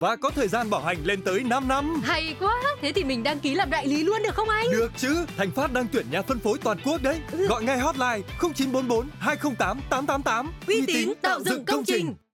và có thời gian bảo hành lên tới 5 năm. Hay quá, thế thì mình đăng ký làm đại lý luôn được không anh? Được chứ, Thành Phát đang tuyển nhà phân phối toàn quốc đấy. Gọi ngay hotline 0944 208 888. Uy tín tạo dựng công trình.